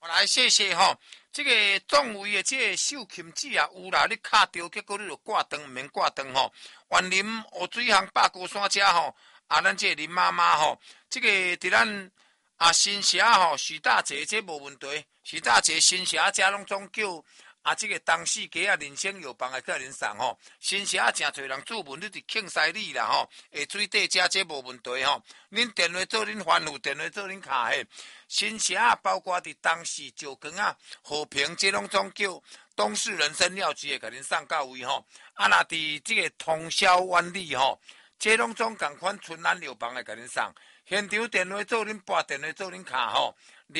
来谢谢吼，这个总位的这个秀琴子啊，有啦，你卡着，结果你就挂断，毋免挂断吼。园林湖水巷百高山遮吼，咱这个林妈妈吼，这个伫咱新社吼，徐大姐这无问题，徐大姐新社遮拢总叫。这个当时鸡人生有帮的客人送吼，新社真侪人注文，你伫庆西里啦吼，下水底遮这无问题吼。恁电话做恁番户，电话做恁卡嘿。新社包括伫当时石冈和平，这拢总叫东市人参药局会甲恁送到位吼。若伫这个通宵湾里吼，这拢总共款春兰药房会甲恁送。现场电话做恁拨，电话做恁卡吼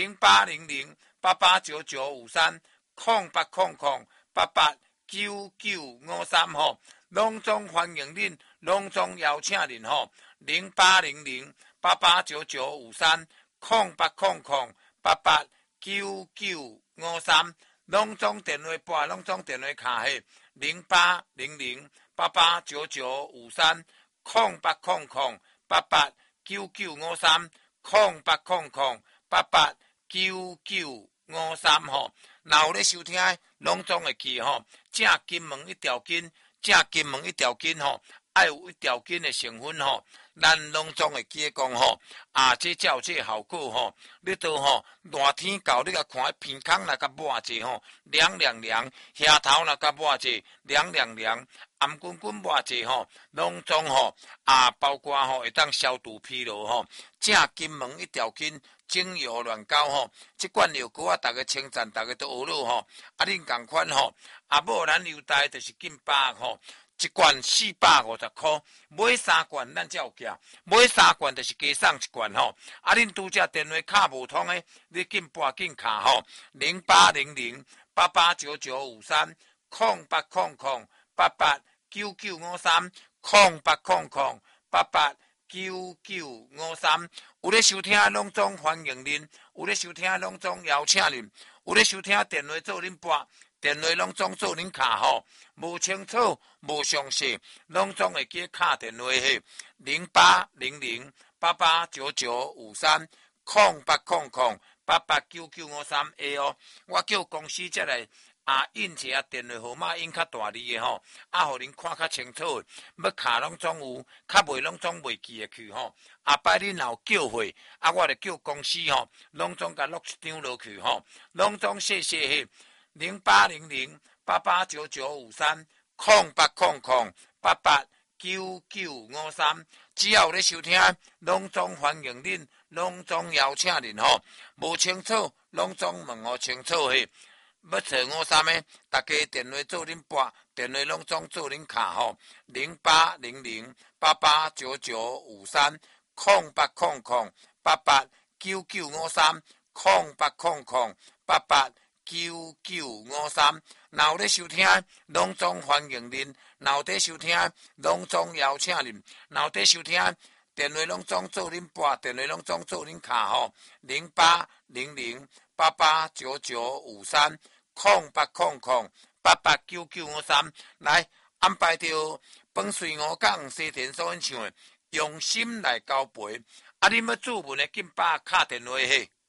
，0800889953。0800889953吼，拢总欢迎恁，拢总邀请恁吼。0800889953，0800889953，拢总电话拨，拢总电话卡嘿。0800889953，0800889953吼。若有咧收听，拢总会记吼。正金门一条筋，正金门一条筋吼，爱有一条筋的成分吼，咱拢总会记讲吼。这才有这个效果吼。你都吼热天到，你甲看鼻孔若甲抹者吼，凉凉凉；额头若甲抹者，凉凉凉；颔滚滚抹者吼，拢总吼包括吼会当消除疲劳吼。正金门一条筋。精油乱搞吼，即款药膏大家称赞，大家都学了吼。恁共款吼，无咱优待就是近百吼，一罐450块，买3罐咱才有价，买3罐就是加送1罐吼。恁拄则电话卡无通诶，你紧拨紧卡吼，0800889953，0800889953。有咧收听拢总欢迎恁，有咧收听拢总邀请恁，有咧收听电话做恁拨，电话拢总做恁卡吼。无清楚、无详细，拢总会记卡电话嘿。0800889953，0800889953下哦。我叫公司才来印一下电话号码，印较大字的吼，互恁看较清楚。要卡拢总有，较袂拢总袂记得去吼。下摆恁若有叫货，我就叫公司吼，拢总甲录一张落去吼，拢总谢谢嘿。0800889953，0800889953，只要有咧收听，拢总欢迎恁，拢总邀请恁吼。无清楚，拢总问互清楚嘿。要找53的，大家电话做恁拨，电话拢总做恁卡吼。0800889953，0800889953。若有咧收听，拢总欢迎恁；若有咧收听，拢总邀请恁；若有咧收听，电话拢总做恁拨，电话拢总做恁卡吼。0800889953，0800889953。来安排着饭水5港西田所演唱的用心来交陪。恁要注文的紧把卡电话嘿。